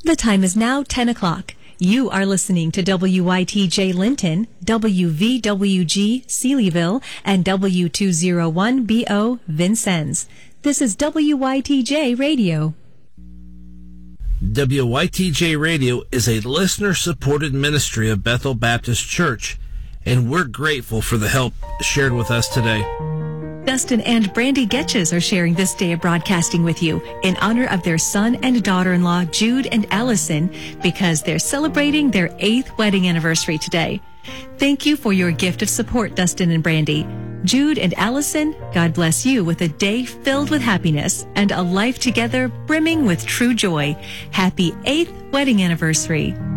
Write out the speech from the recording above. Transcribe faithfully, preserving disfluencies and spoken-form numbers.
The time is now ten o'clock. You are listening to W Y T J Linton, W V W G Sealyville, and W two oh one B O Vincennes. This is W Y T J Radio. W Y T J Radio is a listener-supported ministry of Bethel Baptist Church, and we're grateful for the help shared with us today. Dustin and Brandy Getches are sharing this day of broadcasting with you in honor of their son and daughter-in-law, Jude and Allison, because they're celebrating their eighth wedding anniversary today. Thank you for your gift of support, Dustin and Brandy. Jude and Allison, God bless you with a day filled with happiness and a life together brimming with true joy. Happy eighth wedding anniversary.